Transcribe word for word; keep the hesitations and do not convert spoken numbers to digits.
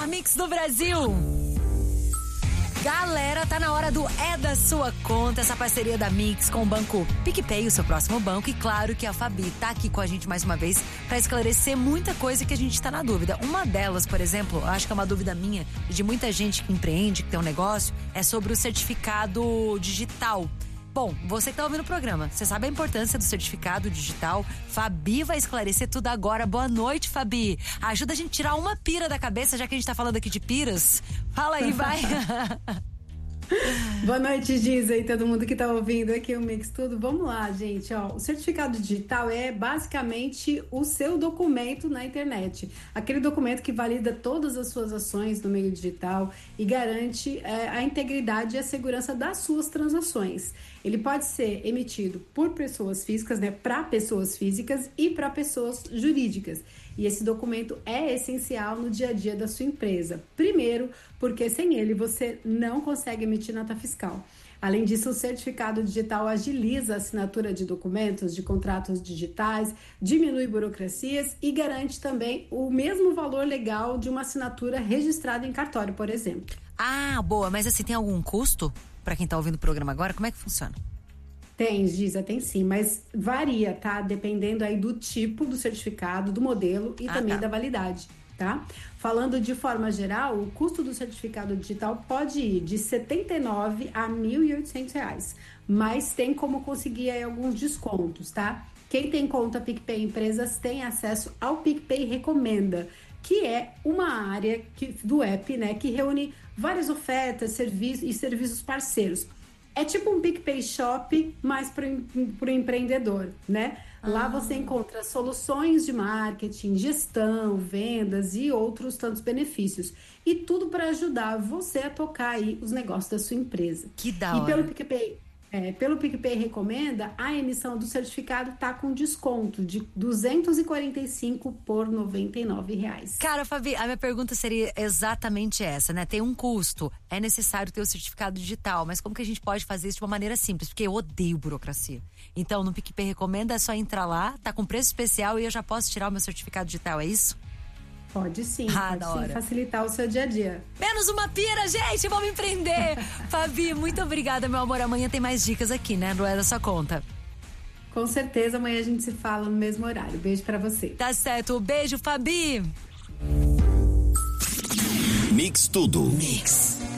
Mix do Brasil. Galera, tá na hora do É da Sua Conta, essa parceria da Mix com o Banco PicPay, o seu próximo banco. E claro que a Fabi tá aqui com a gente mais uma vez pra esclarecer muita coisa que a gente tá na dúvida. Uma delas, por exemplo, acho que é uma dúvida minha e de muita gente que empreende, que tem um negócio, é sobre o certificado digital. Bom, você que tá ouvindo o programa, você sabe a importância do certificado digital? Fabi vai esclarecer tudo agora. Boa noite, Fabi. Ajuda a gente a tirar uma pira da cabeça, já que a gente tá falando aqui de piras. Fala aí, vai. Boa noite, Giza, e todo mundo que tá ouvindo aqui o Mix Tudo. Vamos lá, gente. Ó, o certificado digital é basicamente o seu documento na internet. Aquele documento que valida todas as suas ações no meio digital e garante é, a integridade e a segurança das suas transações. Ele pode ser emitido por pessoas físicas, né, para pessoas físicas e para pessoas jurídicas. E esse documento é essencial no dia a dia da sua empresa. Primeiro, porque sem ele você não consegue emitir nota fiscal. Além disso, o certificado digital agiliza a assinatura de documentos, de contratos digitais, diminui burocracias e garante também o mesmo valor legal de uma assinatura registrada em cartório, por exemplo. Ah, boa. Mas assim, tem algum custo para quem tá ouvindo o programa agora? Como é que funciona? Tem, Giza, tem sim, mas varia, tá? Dependendo aí do tipo do certificado, do modelo e ah, também tá. da validade, tá? Falando de forma geral, o custo do certificado digital pode ir de setenta e nove reais a mil e oitocentos reais, mas tem como conseguir aí alguns descontos, tá? Quem tem conta PicPay Empresas tem acesso ao PicPay Recomenda, que é uma área que, do app, né, que reúne várias ofertas, serviços e serviços parceiros. É tipo um PicPay Shop, mas para o empreendedor, né? Ah. Lá você encontra soluções de marketing, gestão, vendas e outros tantos benefícios. E tudo para ajudar você a tocar aí os negócios da sua empresa. Que da hora. E pelo PicPay, é, pelo PicPay Recomenda, a emissão do certificado tá com desconto de duzentos e quarenta e cinco por noventa e nove reais. Cara, Fabi, a minha pergunta seria exatamente essa, né? Tem um custo, é necessário ter o certificado digital, mas como que a gente pode fazer isso de uma maneira simples? Porque eu odeio burocracia. Então, no PicPay Recomenda é só entrar lá, tá com preço especial e eu já posso tirar o meu certificado digital, é isso? Pode sim, ah, pode sim facilitar o seu dia a dia. Menos uma pira, gente, vamos empreender. Fabi, muito obrigada, meu amor. Amanhã tem mais dicas aqui, né? Não é da sua conta. Com certeza, amanhã a gente se fala no mesmo horário. Beijo pra você. Tá certo, beijo, Fabi. Mix Tudo. Mix.